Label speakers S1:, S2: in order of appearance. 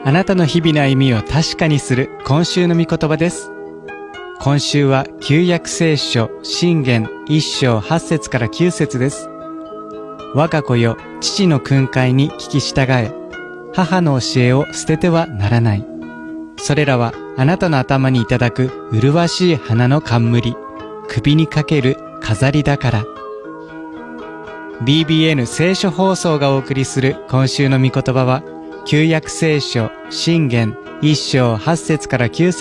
S1: あなたの日々の歩みを確かにする今週の御言葉です。今週は旧約聖書箴言1章8節から9節です。我が子よ、父の訓戒に聞き従え、母の教えを捨ててはならない。それらはあなたの頭にいただく麗しい花の冠、首にかける飾りだから。BBN 聖書放送がお送りする今週の御言葉は、旧約聖書箴言1章8節から9節